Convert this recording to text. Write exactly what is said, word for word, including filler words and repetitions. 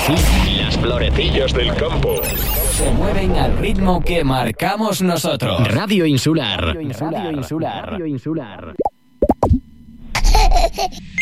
florecillas, las florecillas del campo se mueven al ritmo que marcamos nosotros. Radio Insular. Radio Insular. Radio Insular. Radio Insular.